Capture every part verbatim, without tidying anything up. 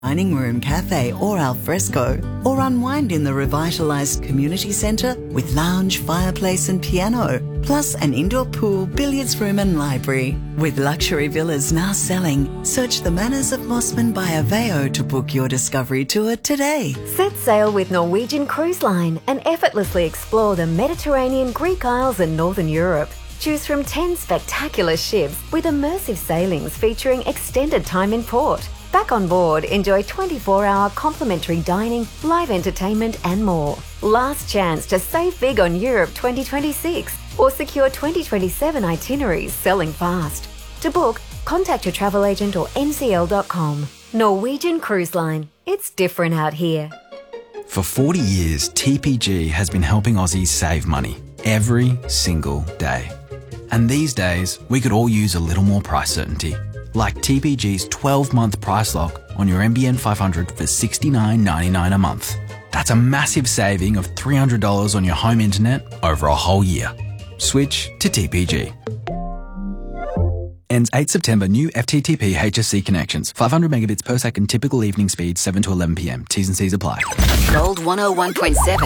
dining room, cafe or al fresco, or unwind in the revitalised community centre with lounge, fireplace and piano, plus an indoor pool, billiards room and library. With luxury villas now selling, search the Manners of Mossman by Aveo to book your discovery tour today. Set sail with Norwegian Cruise Line and effortlessly explore the Mediterranean, Greek Isles and Northern Europe. Choose from ten spectacular ships with immersive sailings featuring extended time in port. Back on board, enjoy twenty-four hour complimentary dining, live entertainment and more. Last chance to save big on Europe twenty twenty-six or secure twenty twenty-seven itineraries selling fast. To book, contact your travel agent or N C L dot com. Norwegian Cruise Line. It's different out here. For forty years, T P G has been helping Aussies save money every single day. And these days, we could all use a little more price certainty. Like T P G's twelve month price lock on your N B N five hundred for sixty-nine ninety-nine a month. That's a massive saving of three hundred dollars on your home internet over a whole year. Switch to T P G. Ends eighth September. New F T T P H S C connections. five hundred megabits per second typical evening speed, seven to eleven p m. T's and C's apply. Gold one oh one point seven.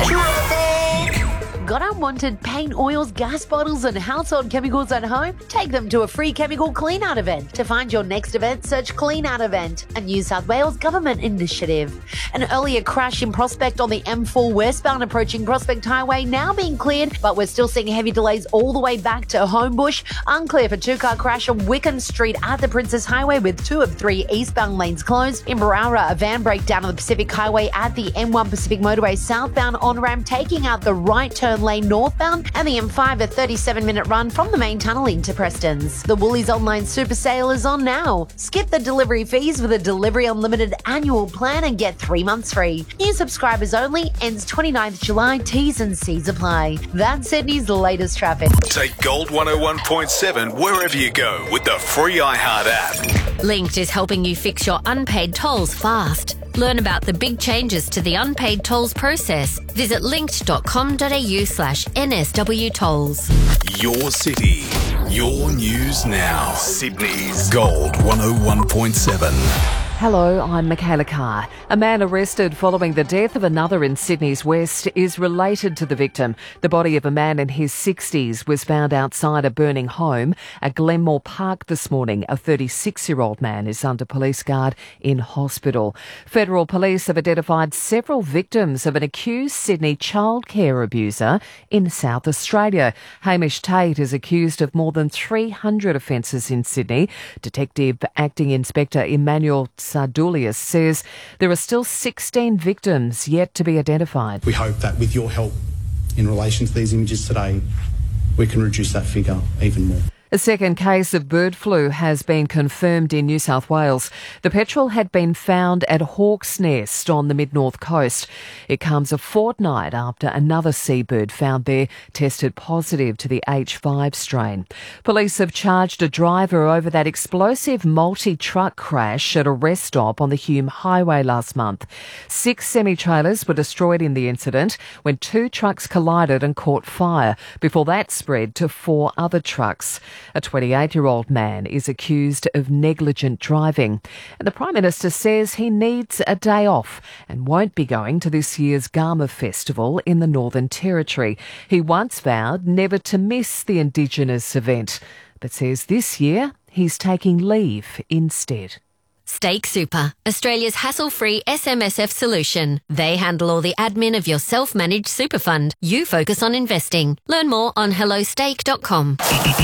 Got unwanted paint, oils, gas bottles and household chemicals at home? Take them to a free chemical clean-out event. To find your next event, search Clean Out Event, a New South Wales government initiative. An earlier crash in Prospect on the M four westbound approaching Prospect Highway now being cleared, but we're still seeing heavy delays all the way back to Homebush. Unclear for two-car crash on Wickham Street at the Princess Highway with two of three eastbound lanes closed. In Barara, a van breakdown on the Pacific Highway at the M one Pacific Motorway southbound on-ramp taking out the right turn lane northbound, and the M five a thirty-seven minute run from the main tunnel into Prestons. The Woolies online super sale is on now. Skip the delivery fees with a Delivery Unlimited annual plan and get three months free. New subscribers only, ends twenty-ninth July, T's and C's apply. That's Sydney's latest traffic. Take Gold one oh one point seven wherever you go with the free iHeart app. Linked is helping you fix your unpaid tolls fast. Learn about the big changes to the unpaid tolls process. Visit linked.com.au slash NSW tolls. Your city, your news now. Sydney's Gold one oh one point seven. Hello, I'm Michaela Carr. A man arrested following the death of another in Sydney's West is related to the victim. The body of a man in his sixties was found outside a burning home at Glenmore Park this morning. A thirty-six-year-old man is under police guard in hospital. Federal police have identified several victims of an accused Sydney childcare abuser in South Australia. Hamish Tate is accused of more than three hundred offences in Sydney. Detective Acting Inspector Emmanuel Sardulius says there are still sixteen victims yet to be identified. We hope that with your help in relation to these images today, we can reduce that figure even more. A second case of bird flu has been confirmed in New South Wales. The petrel had been found at Hawk's Nest on the mid-north coast. It comes a fortnight after another seabird found there tested positive to the H five strain. Police have charged a driver over that explosive multi-truck crash at a rest stop on the Hume Highway last month. Six semi-trailers were destroyed in the incident when two trucks collided and caught fire. Before that spread to four other trucks. A twenty-eight-year-old man is accused of negligent driving. And the Prime Minister says he needs a day off and won't be going to this year's Garma Festival in the Northern Territory. He once vowed never to miss the Indigenous event, but says this year he's taking leave instead. Stake Super, Australia's hassle-free S M S F solution. They handle all the admin of your self-managed super fund. You focus on investing. Learn more on hello stake dot com.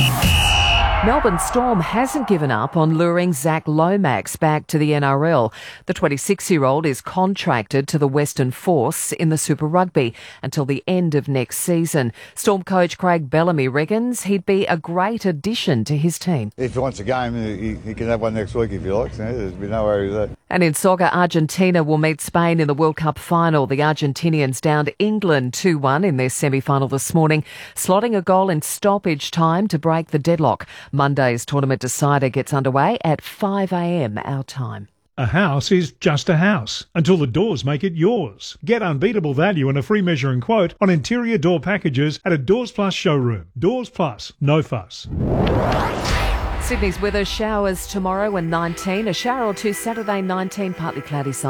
Melbourne Storm hasn't given up on luring Zach Lomax back to the N R L. The twenty-six-year-old is contracted to the Western Force in the Super Rugby until the end of next season. Storm coach Craig Bellamy reckons he'd be a great addition to his team. If he wants a game, he, he can have one next week if he likes. You know, there's been no worry with that. And in soccer, Argentina will meet Spain in the World Cup final. The Argentinians downed England two one in their semi-final this morning, slotting a goal in stoppage time to break the deadlock. Monday's tournament decider gets underway at five a m our time. A house is just a house until the doors make it yours. Get unbeatable value and a free measure and quote on interior door packages at a Doors Plus showroom. Doors Plus, no fuss. Sydney's weather, showers tomorrow and nineteen. A shower or two Saturday, nineteen, partly cloudy.